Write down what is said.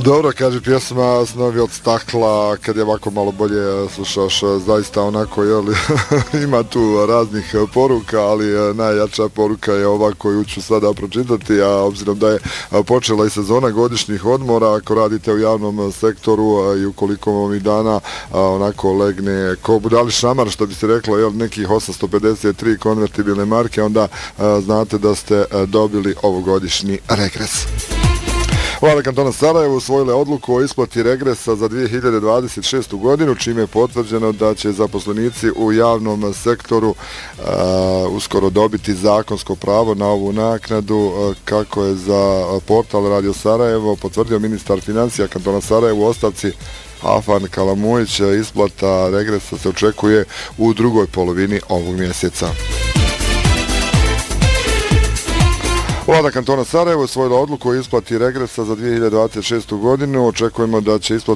Dobro, kaže pjesma Snovi od stakla, kad je ovako malo bolje slušaš, zaista onako, jeli, ima tu raznih poruka, ali najjača poruka je ova koju ću sada pročitati, a obzirom da je počela i sezona godišnjih odmora, ako radite u javnom sektoru i ukoliko ovih dana onako legne ko budali šamar, što bi se reklo, jel, nekih 853 konvertibilne marke, onda znate da ste dobili ovogodišnji regres. Vlada kantona Sarajevo usvojila odluku o isplati regresa za 2026. godinu, čime je potvrđeno da će zaposlenici u javnom sektoru uskoro dobiti zakonsko pravo na ovu naknadu, kako je za portal Radio Sarajevo potvrdio ministar financija kantona Sarajevo u ostavci Afan Kalamujić. Isplata regresa se očekuje u drugoj polovini ovog mjeseca. Vlada kantona Sarajevo usvojila odluku o isplati regresa za 2026. godinu. Očekujemo da će isplata